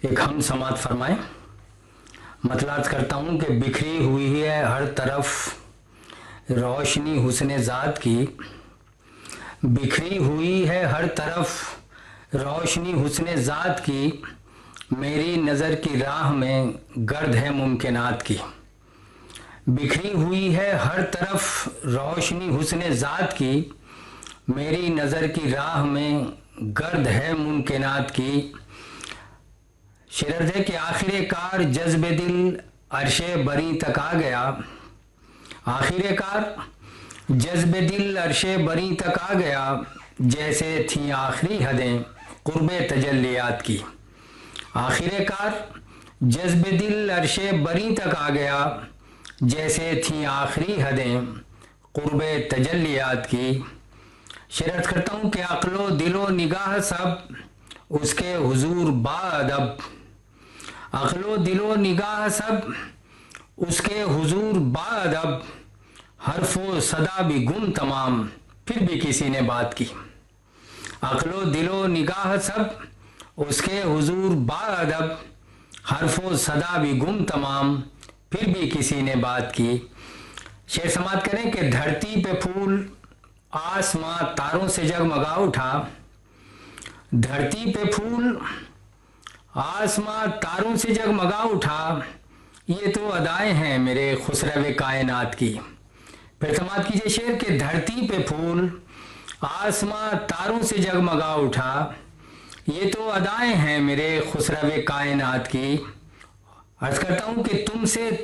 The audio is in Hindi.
एक हम समात फरमाएं। मतलात करता हूँ कि बिखरी हुई है हर तरफ रोशनी हुस्न ज़ात की, बिखरी हुई है हर तरफ रोशनी हुस्न ज़ात की, मेरी नज़र की राह में गर्द है मुमकिनात की। बिखरी हुई है हर तरफ रोशनी हुस्न ज़ात की, मेरी नज़र की राह में गर्द है मुमकिनात की। शेर है कि आखिरकार जज्बे दिल अरशे बरी तक आ गया, आखिरकार जज्बे दिल अरशे बरी तक आ गया, जैसे थी आखिरी हदें कुर्बे तजल्लियात की। आखिरकार जज्बे दिल अरशे बरी तक आ गया, जैसे थी आखिरी हदें कुर्बे तजल्लियात की। शेर करता हूँ कि अक्लो दिलो निगाह सब उसके हुजूर बाअदब, अक्लो दिलो निगाह सब उसके हुजूर बाअदब, हरफो सदा भी गुम तमाम फिर भी किसी ने बात की। अक्लो दिलो निगाह सब उसके हुजूर बाअदब, हरफो सदा भी गुम तमाम फिर भी किसी ने बात की। शेर समाप्त करें कि धरती पे फूल आसमां तारों से जगमगा उठा, धरती पे फूल आसमां तारों से जगमगा उठा, ये तो अदाएं हैं मेरे खुसरवे कायनात की। फिर समाप्त कीजिए शेर के धरती पे फूल आसमां तारों से जगमगा उठा, ये तो अदाएं हैं मेरे खुसरवे कायनात की। अर्ज करता हूं कि तुमसे